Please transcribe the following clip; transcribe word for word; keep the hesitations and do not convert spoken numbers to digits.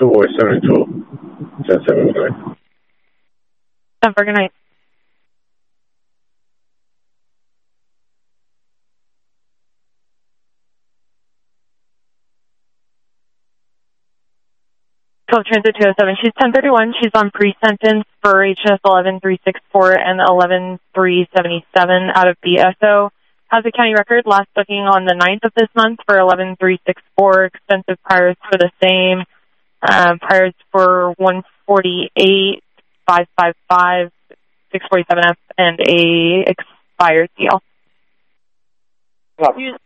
Boy seventy-two. ten seven, good night. ten four, good night. twelve Transit two oh seven, she's ten thirty-one. She's on pre-sentence for H S eleven three sixty-four and eleven three seventy-seven out of B S O. Has a county record, last booking on the ninth of this month for eleven three sixty-four, extensive priors for the same, uh, priors for one forty-eight, five fifty-five, six forty-seven F, and a expired deal. Copy.